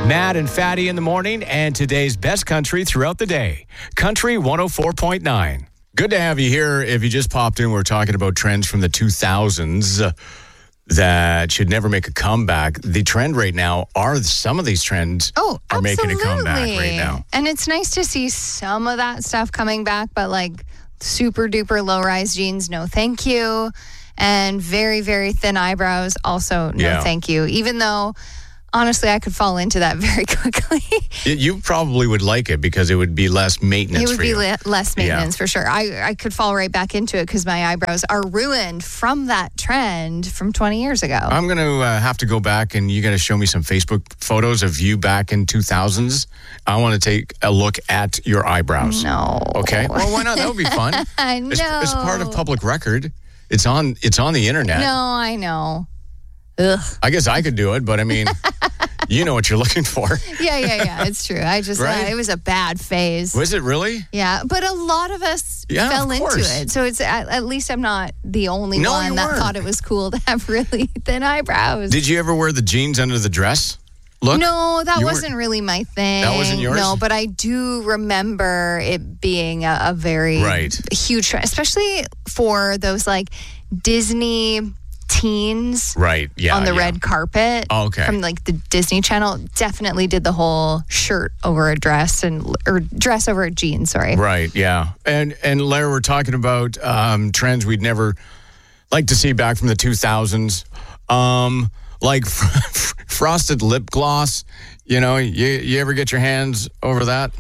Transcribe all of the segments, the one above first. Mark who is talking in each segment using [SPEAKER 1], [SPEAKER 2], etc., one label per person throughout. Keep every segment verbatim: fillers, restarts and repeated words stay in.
[SPEAKER 1] Matt and Fatty in the morning, and today's best country throughout the day. Country one oh four point nine. Good to have you here. If you just popped in, we're talking about trends from the two thousands uh, that should never make a comeback. The trend right now are some of these trends
[SPEAKER 2] oh,
[SPEAKER 1] are
[SPEAKER 2] absolutely.
[SPEAKER 1] making a comeback right now.
[SPEAKER 2] And it's nice to see some of that stuff coming back, but like super duper low-rise jeans, no thank you. And very, very thin eyebrows, also no
[SPEAKER 1] Yeah.
[SPEAKER 2] thank you. Even though, honestly, I could fall into that very quickly.
[SPEAKER 1] You probably would like it because it would be less maintenance
[SPEAKER 2] It would
[SPEAKER 1] for
[SPEAKER 2] be
[SPEAKER 1] you.
[SPEAKER 2] le- less maintenance
[SPEAKER 1] Yeah.
[SPEAKER 2] for sure. I, I could fall right back into it because my eyebrows are ruined from that trend from twenty years ago.
[SPEAKER 1] I'm going to uh, have to go back and you got to show me some Facebook photos of you back in two thousands. I want to take a look at your eyebrows.
[SPEAKER 2] No.
[SPEAKER 1] Okay. Well, why not? That would be fun.
[SPEAKER 2] I know.
[SPEAKER 1] It's, it's part of public record. It's on It's on the internet.
[SPEAKER 2] No, I know. Ugh.
[SPEAKER 1] I guess I could do it, but I mean, you know what you're looking for.
[SPEAKER 2] Yeah, yeah, yeah. It's true. I just,
[SPEAKER 1] Right?
[SPEAKER 2] uh, it was a bad phase.
[SPEAKER 1] Was it really?
[SPEAKER 2] Yeah, but a lot of us
[SPEAKER 1] Yeah,
[SPEAKER 2] fell
[SPEAKER 1] of
[SPEAKER 2] into
[SPEAKER 1] course.
[SPEAKER 2] it. So it's at, at least I'm not the only
[SPEAKER 1] No,
[SPEAKER 2] one
[SPEAKER 1] you
[SPEAKER 2] that
[SPEAKER 1] weren't.
[SPEAKER 2] thought it was cool to have really thin eyebrows.
[SPEAKER 1] Did you ever wear the jeans under the dress? Look.
[SPEAKER 2] No, that
[SPEAKER 1] You
[SPEAKER 2] wasn't
[SPEAKER 1] weren't-
[SPEAKER 2] really my thing.
[SPEAKER 1] That wasn't yours?
[SPEAKER 2] No, but I do remember it being a, a very
[SPEAKER 1] Right.
[SPEAKER 2] huge trend, especially for those like Disney teens
[SPEAKER 1] Right. Yeah.
[SPEAKER 2] on the
[SPEAKER 1] yeah.
[SPEAKER 2] red carpet.
[SPEAKER 1] Oh, okay.
[SPEAKER 2] From like the Disney Channel. Definitely did the whole shirt over a dress and or dress over a jean. Sorry.
[SPEAKER 1] Right. Yeah. And and Larry, we're talking about um, trends we'd never like to see back from the two thousands, um, like frosted lip gloss. You know, you you ever get your hands over that?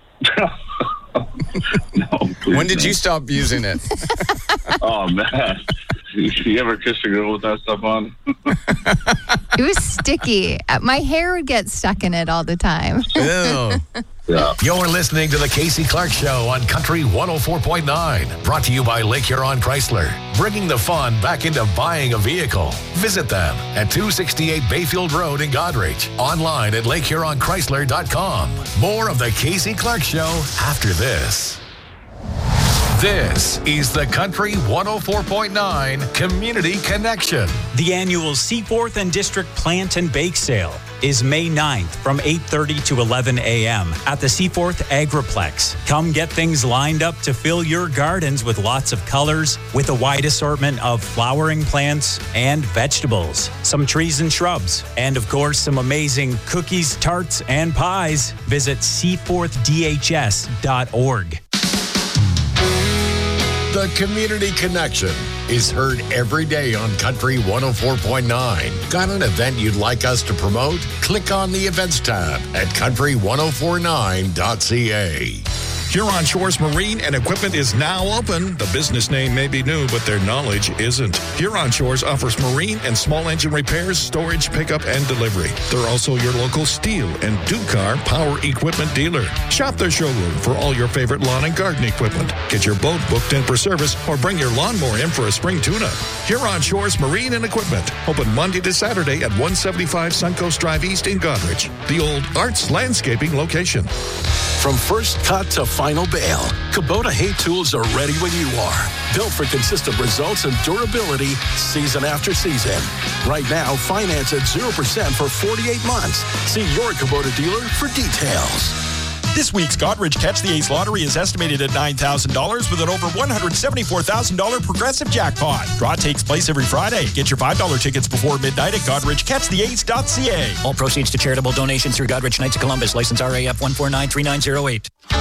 [SPEAKER 3] No, please
[SPEAKER 1] When did
[SPEAKER 3] no.
[SPEAKER 1] you stop using it?
[SPEAKER 3] Oh, man. You ever kissed a girl with that stuff on?
[SPEAKER 2] It was sticky. My hair would get stuck in it all the time.
[SPEAKER 1] Ew.
[SPEAKER 3] Yeah.
[SPEAKER 4] You're listening to the Casey Clark Show on Country one oh four point nine. Brought to you by Lake Huron Chrysler. Bringing the fun back into buying a vehicle. Visit them at two sixty-eight Bayfield Road in Goderich. Online at lake huron chrysler dot com. More of the Casey Clark Show after this. This is the Country one oh four point nine Community Connection.
[SPEAKER 5] The annual Seaforth and District Plant and Bake Sale is May ninth from eight thirty to eleven a.m. at the Seaforth Agriplex. Come get things lined up to fill your gardens with lots of colors, with a wide assortment of flowering plants and vegetables, some trees and shrubs, and of course some amazing cookies, tarts, and pies. Visit seaforth d h s dot org.
[SPEAKER 4] The Community Connection is heard every day on Country one oh four point nine. Got an event you'd like us to promote? Click on the Events tab at country ten forty-nine dot c a.
[SPEAKER 6] Huron Shores Marine and Equipment is now open. The business name may be new, but their knowledge isn't. Huron Shores offers marine and small engine repairs, storage, pickup, and delivery. They're also your local steel and Ducar power equipment dealer. Shop their showroom for all your favorite lawn and garden equipment. Get your boat booked in for service or bring your lawnmower in for a spring tune-up. Huron Shores Marine and Equipment. Open Monday to Saturday at one seventy-five Suncoast Drive East in Goderich, the old Arts Landscaping location.
[SPEAKER 7] From first cut to final bale, Kubota hay tools are ready when you are. Built for consistent results and durability season after season. Right now, finance at zero percent for forty-eight months. See your Kubota dealer for details.
[SPEAKER 8] This week's Goderich Catch the Ace lottery is estimated at nine thousand dollars with an over one hundred seventy-four thousand dollars progressive jackpot. Draw takes place every Friday. Get your five dollar tickets before midnight at goderich catch the ace dot c a.
[SPEAKER 9] All proceeds to charitable donations through Goderich Knights of Columbus. License R A F one four nine three nine zero eight.